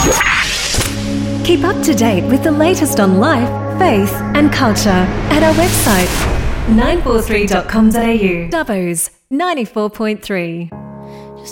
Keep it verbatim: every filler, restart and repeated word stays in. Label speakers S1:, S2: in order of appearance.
S1: Keep up to date with the latest on life, faith and culture at our website nine four three dot com dot a u. Dubbo's ninety-four point three.